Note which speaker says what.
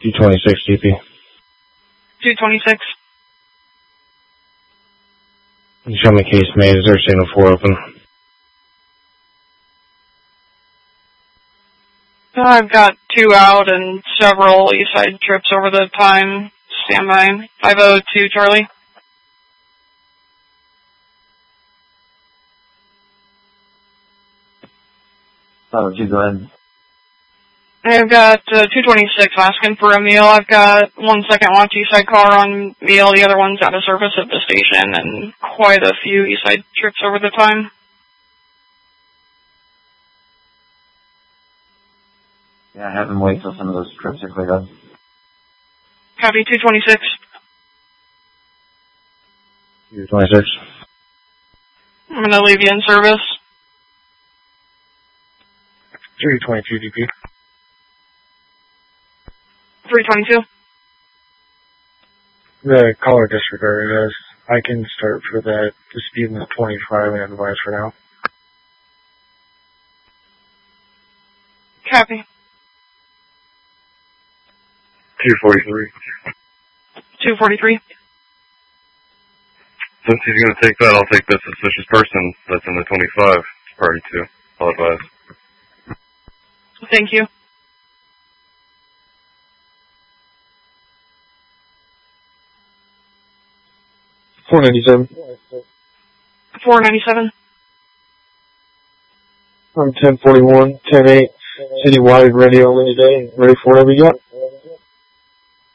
Speaker 1: 226 DP.
Speaker 2: 226.
Speaker 1: You show me case made. Is there signal 4 open?
Speaker 2: I've got 2 out and several Eastside trips over the time. Stand by. 502 Charlie.
Speaker 3: Oh, you go ahead.
Speaker 2: I've got 226 asking for a meal. I've got 1 second watch Eastside car on meal. The other one's out of service at the station, and quite a few Eastside trips over the time.
Speaker 3: Yeah, have him wait till some of those trips are cleared up.
Speaker 2: Copy 226.
Speaker 1: 226.
Speaker 2: I'm gonna leave you in service.
Speaker 1: 322 DP.
Speaker 2: 322.
Speaker 1: The caller disregarded us. I can start for that. The speed was 25 and advice for now.
Speaker 2: Copy.
Speaker 4: 243.
Speaker 2: 243.
Speaker 4: Since he's going to take that, I'll take the suspicious person that's in the 25 party too. I'll advise.
Speaker 2: Thank you.
Speaker 1: $497.
Speaker 2: 497.
Speaker 1: I'm 1041, 10-8, citywide, ready only today. Ready for whatever you got.